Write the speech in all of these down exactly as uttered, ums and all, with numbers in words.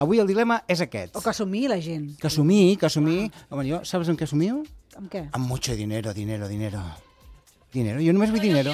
avui el dilema és aquest. O que assumir la gent. Que assumir, que assumir... Home, jo, saps amb què assumiu? Amb què? Amb mucho dinero, dinero, dinero. Dinero, jo només vull dinero.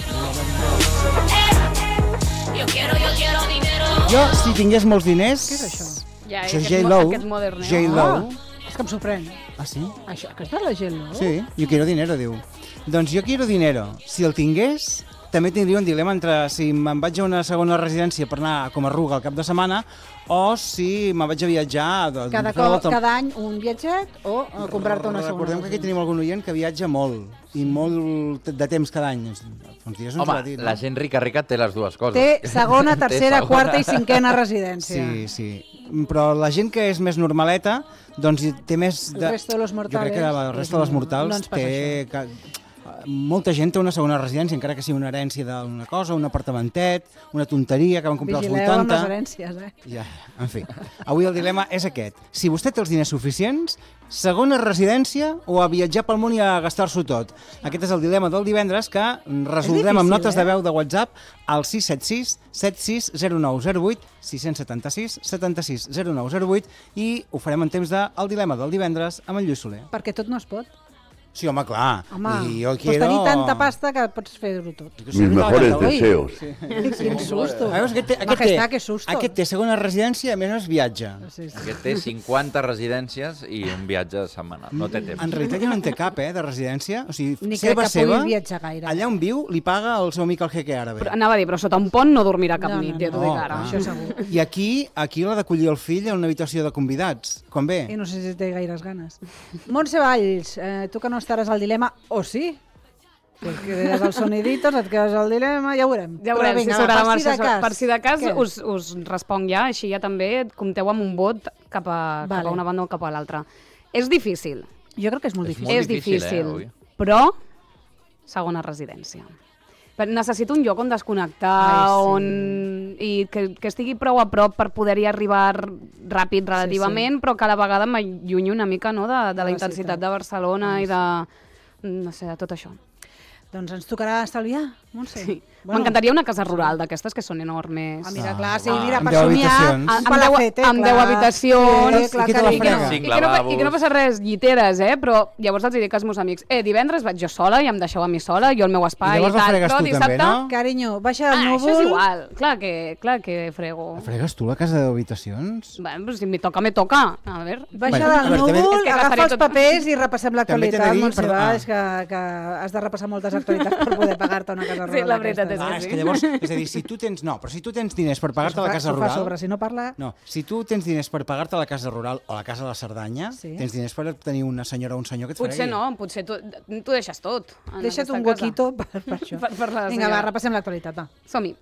Yo quiero, yo quiero dinero. Jo, si tingués molts diners... Què és això? Ja, Això és aquest, J-Lo. aquest modern. J-Lo. Ah, és que em sorprèn. Ah, sí? Això, aquesta és la gent, no? Sí, jo quiero dinero, diu. Doncs jo quiero dinero. Si el tingués, també tindria un dilema entre si me'n vaig a una segona residència per anar com a arruga al cap de setmana o si me'n vaig a viatjar... Doncs, Cada, cop, cada any un viatget o a comprar-te una segona. Recordem que aquí tenim algun oient que viatja molt i molt de temps cada any. Uns dies ens ho va Home, dir, no? la gent rica rica té les dues coses. Té segona, Té tercera, segona. quarta i cinquena residència. Sí, sí. Però la gent que és més normaleta, doncs té més... El resto de los mortales, Jo crec que el resto de les mortals no ens passa té... Que, molta gent té una segona residència, encara que sigui una herència d'una cosa, un apartamentet, una tonteria que van comprar als Vigileu amb vuitanta... les herències, eh? Ja, en fi. Avui el dilema és aquest. Si vostè té els diners suficients, segona residència o a viatjar pel món i a gastar-s'ho tot? Aquest és el dilema del divendres que resoldrem difícil, amb notes eh? de veu de WhatsApp al sis set sis set sis zero nou zero vuit, sis set sis set sis zero nou zero vuit i ho farem en temps de El dilema del divendres amb en Lluís Soler. Perquè tot no es pot. Sí, home, clar. Home, I jo pots quiero... tenir tanta pasta que pots fer-ho tot. Mis mejores deseos. Sí. Quin susto. A veure, aquest té, aquest, Majestat, té, que susto. aquest té segona residència, a més es viatja. Sí, sí. Aquest té cinquanta residències i un viatge setmanal. No té temps. En realitat ja no en té cap, eh, de residència. O sigui, Ni crec seva, que pugui seva, viatjar gaire. allà on viu li paga el seu amic el jeque àrabe. Però, anava a dir, però sota un pont no dormirà cap No, nit, no, ja t'ho no. dic ara. Ah. Això segur. I aquí, aquí l'ha d'acollir el fill en una habitació de convidats. Com bé? I no sé si té gaires ganes. Montse Valls, eh, tu que no estaràs al dilema, o sí? Et quedes als soniditos, et quedes al dilema, ja ho veurem. Ja veurem Però vinga, si sobre va, la per si marxa. de cas. Per si de cas Què? us, us responc ja, així ja també compteu amb un vot cap a, Vale. cap a una banda o cap a l'altra. És difícil, Jo crec que és molt És difícil. molt és difícil, difícil, eh, avui. però segona residència. Però necessito un lloc on desconnectar, Ai, sí. on... i que, que estigui prou a prop per poder-hi arribar ràpid relativament, sí, sí. però cada vegada m'allunyo una mica, no, de, de De la la intensitat ciutat. de Barcelona Ai, i de, no sé, de tot això. Doncs ens tocarà estalviar, Montse. Sí. M'encantaria una casa rural d'aquestes que són enormes. Ah, mira, clar, sí, mira, Amb per deu somiar, habitacions. un Amb deu- palacete, amb clar. deu habitacions. Sí, clar I qui que te la sí. frega? I Cinc que, no, pa- lavabos. I que no passa res, lliteres, eh? Però llavors els dic als meus amics, eh, divendres vaig jo sola i em deixeu a mi sola, jo al meu espai I llavors la tal. fregues Però tu dissabte, també, no? Carinyo, baixa Ah, el això núvol. és igual, clar que, clar que frego. Fregues tu la casa d'habitacions? Bueno, però si me toca, me toca. A veure. Baixa Bueno, a del veure, també- núvol, És que agafa agafaré els tot- papers i repassem També t'he de l'actualitat, dir, Montse però- ah. Valls, que, que has de repassar moltes actualitats per poder pagar-te una casa rural. Sí, la veritat d'aquestes. és Ah, és sí. que llavors, és a dir, si tu tens... No, però si tu tens diners per pagar-te S'ho la fa- casa s'ho fa rural... sobre, si no parla... No, si tu tens diners per pagar-te la casa rural o la casa de la Cerdanya, Sí. tens diners per tenir una senyora o un senyor que et fregui. Potser no, potser tu, tu deixes tot. en Deixa't aquesta un casa. huequito per, per això. Per, per la Vinga, senyora. va, repassem l'actualitat, va. Som-hi.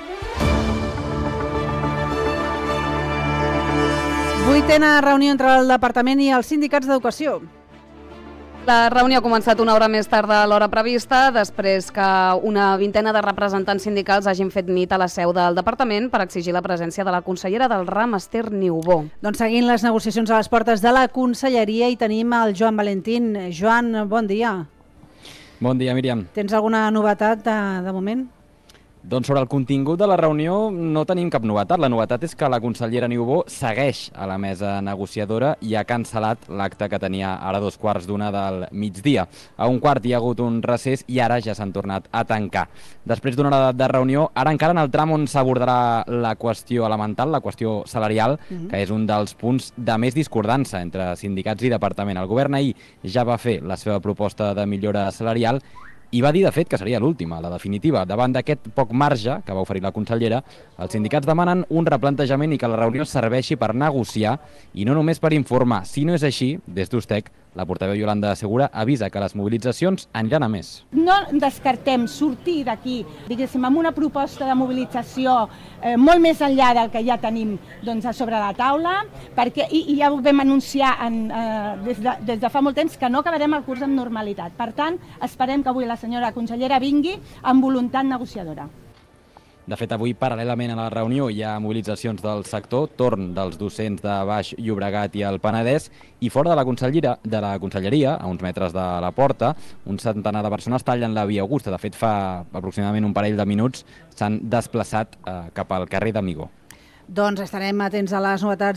Vuitena reunió entre el Departament i els sindicats d'Educació. La reunió ha començat una hora més tard de l'hora prevista, després que una vintena de representants sindicals hagin fet nit a la seu del departament per exigir la presència de la consellera del RAM, Esther Niubó. Doncs seguint les negociacions a les portes de la Conselleria hi tenim el Joan Valentín. Joan, bon dia. Bon dia, Míriam. Tens alguna novetat de, de moment? Doncs sobre el contingut de la reunió no tenim cap novetat. La novetat és que la consellera Niubó segueix a la mesa negociadora i ha cancel·lat l'acte que tenia ara dos quarts d'una del migdia. A un quart hi ha hagut un recés i ara ja s'han tornat a tancar. Després d'una hora de reunió, ara encara en el tram on s'abordarà la qüestió elemental, la qüestió salarial, Mhm. que és un dels punts de més discordança entre sindicats i departament. El govern ahir ja va fer la seva proposta de millora salarial i va dir, de fet, que seria l'última, la definitiva. Davant d'aquest poc marge que va oferir la consellera, els sindicats demanen un replantejament i que la reunió serveixi per negociar i no només per informar. Si no és així, des d'Ustec, la portaveu Iolanda Segura avisa que les mobilitzacions aniran a més. No descartem sortir d'aquí, diguéssim, amb una proposta de mobilització eh, molt més enllà del que ja tenim doncs, a sobre la taula, perquè, i, i ja ho vam anunciar en, eh, des, de, des de fa molt temps que no acabarem el curs amb normalitat. Per tant, esperem que avui la senyora consellera vingui amb voluntat negociadora. De fet, avui, paral·lelament a la reunió, hi ha mobilitzacions del sector, torn dels docents de Baix Llobregat i el Penedès, i fora de la consellera, de la conselleria, a uns metres de la porta, un centenar de persones tallen la Via Augusta. De fet, fa aproximadament un parell de minuts s'han desplaçat eh, cap al carrer d'Amigó. Doncs estarem atents a les novetats